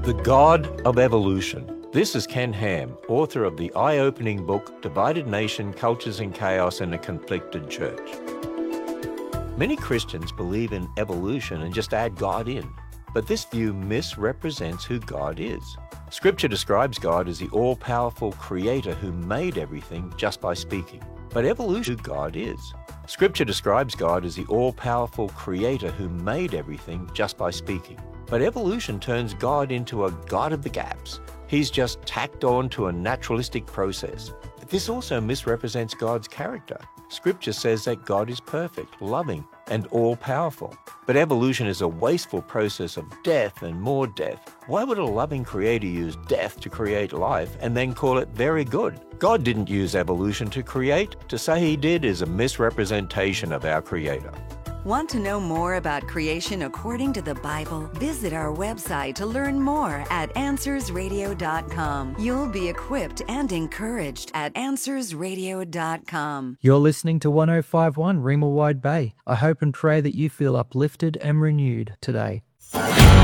The God of Evolution. This is Ken Ham, author of the eye-opening book, Divided Nation, Cultures in Chaos and a Conflicted Church. Many Christians believe in evolution and just add God in, but this view misrepresents who God is. Scripture describes God as the all-powerful creator who made everything just by speaking. But evolution is who God is. Scripture describes God as the all-powerful creator who made everything just by speaking. But evolution turns God into a God of the gaps. He's just tacked on to a naturalistic process. But this also misrepresents God's character. Scripture says that God is perfect, loving, and all-powerful. But evolution is a wasteful process of death and more death. Why would a loving creator use death to create life and then call it very good? God didn't use evolution to create. To say he did is a misrepresentation of our creator. Want to know more about creation according to the Bible? Visit our website to learn more at AnswersRadio.com. You'll be equipped and encouraged at AnswersRadio.com. You're listening to 105.1 Rima Wide Bay. I hope and pray that you feel uplifted and renewed today.